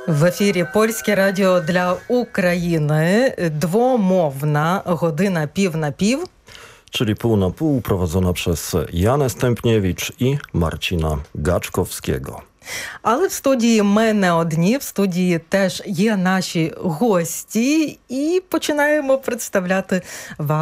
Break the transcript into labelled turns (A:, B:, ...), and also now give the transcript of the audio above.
A: В ефірі Польське радіо для України. Двомовна година пів на пів.
B: Czyli pół na pół, prowadzona przez Janę Stępniewicz i Marcina Gaczkowskiego.
A: Але в студії ми не одні, в студії теж є наші гості і починаємо представляти вам